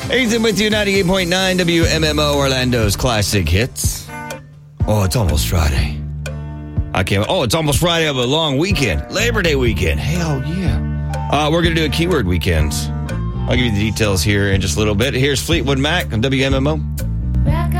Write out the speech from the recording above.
Ethan with you, 98.9 WMMO, Orlando's classic hits. Oh, it's almost Friday. It's almost Friday of a long weekend. Labor Day weekend. Hell yeah. We're going to do a keyword weekend. I'll give you the details here in just a little bit. Here's Fleetwood Mac on WMMO.